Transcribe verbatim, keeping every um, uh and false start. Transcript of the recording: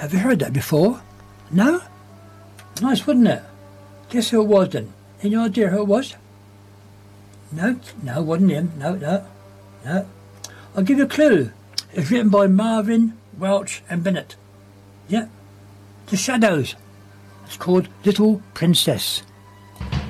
Have you heard that before? No? Nice, wouldn't it? Guess who it was then? Any idea who it was? No, no, wasn't him. No, no, no. I'll give you a clue. It's written by Marvin, Welch and Bennett. Yeah. The Shadows. It's called Little Princess.